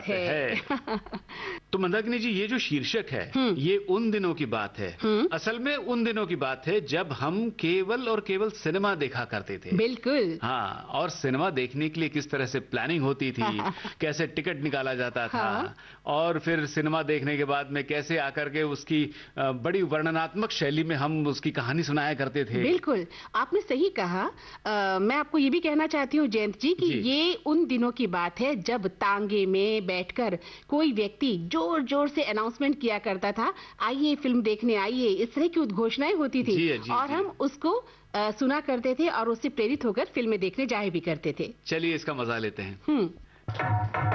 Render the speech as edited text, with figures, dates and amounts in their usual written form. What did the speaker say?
है। तो मंदाकिनी जी, ये जो शीर्षक है ये उन दिनों की बात है। असल में उन दिनों की बात है जब हम केवल और केवल सिनेमा देखा करते थे। बिल्कुल। हाँ, और सिनेमा देखने के लिए किस तरह से प्लानिंग होती थी, कैसे टिकट निकाला जाता था, और फिर सिनेमा देखने के बाद में कैसे आकर के उसकी बड़ी वर्णनात्मक शैली में हम उसकी कहानी सुनाया करते थे। बिल्कुल, आपने सही कहा। मैं आपको ये भी कहना चाहती हूँ जयंत जी कि ये उन दिनों की बात है जब तांगे में बैठकर कोई व्यक्ति जोर जोर से अनाउंसमेंट किया करता था, आइए फिल्म देखने आइए, इस तरह की उद्घोषणाएं होती थी। और हम उसको सुना करते थे और उससे प्रेरित होकर फिल्में देखने जाया भी करते थे। चलिए इसका मजा लेते हैं।